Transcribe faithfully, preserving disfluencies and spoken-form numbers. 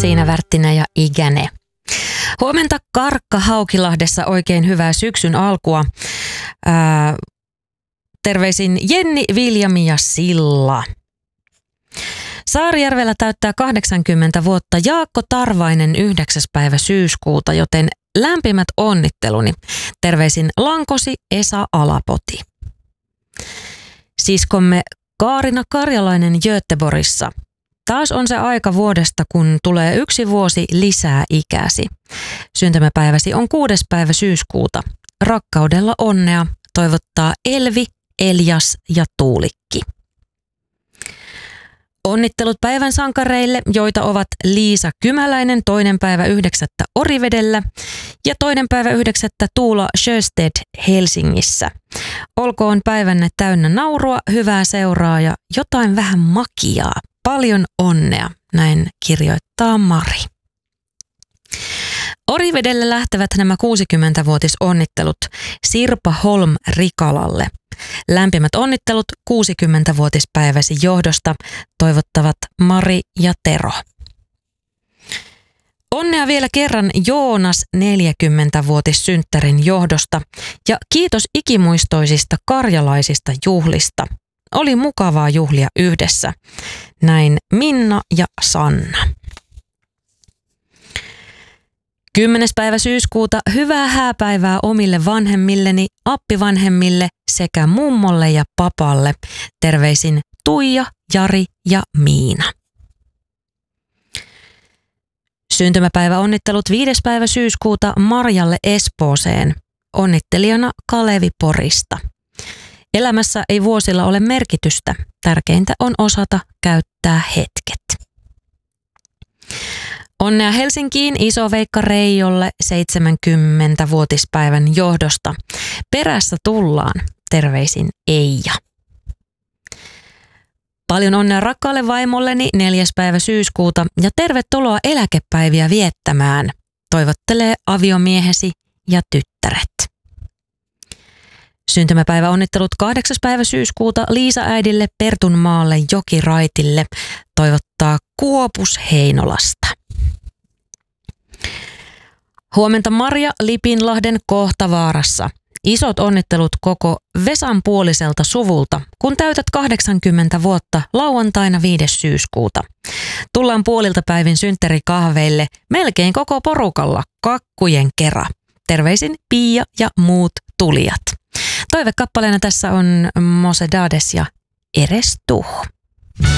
Siinä Värttinen ja Ikäne. Huomenta Karkka Haukilahdessa, oikein hyvää syksyn alkua. Ää, terveisin Jenni, Viljami ja Silla. Saarijärvellä täyttää kahdeksankymmentä vuotta Jaakko Tarvainen yhdeksäs päivä syyskuuta, joten lämpimät onnitteluni. Terveisin Lankosi Esa Alapoti. Siskomme Kaarina Karjalainen Göteborgissa. Taas on se aika vuodesta, kun tulee yksi vuosi lisää ikäsi. Syntymäpäiväsi on kuudes päivä syyskuuta. Rakkaudella onnea toivottaa Elvi, Elias ja Tuulikki. Onnittelut päivän sankareille, joita ovat Liisa Kymäläinen toinen päivä yhdeksättä Orivedellä ja toinen päivä yhdeksättä Tuula Sjöstedt Helsingissä. Olkoon päivänne täynnä naurua, hyvää seuraa ja jotain vähän makiaa. Paljon onnea, näin kirjoittaa Mari. Orivedelle lähtevät nämä kuusikymmentävuotisonnittelut Sirpa Holm Rikalalle. Lämpimät onnittelut kuusikymmentävuotispäiväsi johdosta toivottavat Mari ja Tero. Onnea vielä kerran Joonas neljäkymmentävuotissynttärin johdosta ja kiitos ikimuistoisista karjalaisista juhlista. Oli mukavaa juhlia yhdessä. Näin Minna ja Sanna. Kymmenes päivä syyskuuta hyvää hääpäivää omille vanhemmilleni, appivanhemmille sekä mummolle ja papalle. Terveisin Tuija, Jari ja Miina. Syntymäpäivä onnittelut viides päivä syyskuuta Marjalle Espooseen. Onnittelijana Kalevi Porista. Elämässä ei vuosilla ole merkitystä. Tärkeintä on osata käyttää hetket. Onnea Helsinkiin Iso-Veikka Reijolle seitsemänkymmentävuotispäivän johdosta. Perässä tullaan. Terveisin Eija. Paljon onnea rakkaalle vaimolleni neljäs päivä syyskuuta ja tervetuloa eläkepäiviä viettämään. Toivottelee aviomiehesi ja tyttäret. Syntymäpäivä onnittelut kahdeksas päivä syyskuuta Liisa-äidille Pertunmaalle Jokiraitille. Toivottaa Kuopus Heinolasta. Huomenta Marja Lipinlahden Kohtavaarassa. Isot onnittelut koko Vesan puoliselta suvulta, kun täytät kahdeksankymmentä vuotta lauantaina viides syyskuuta. Tullaan puolilta päivin synttärikahveille melkein koko porukalla kakkujen kera. Terveisin Pia ja muut tulijat. Toivekappaleena tässä on Mose Dades ja Eres tu.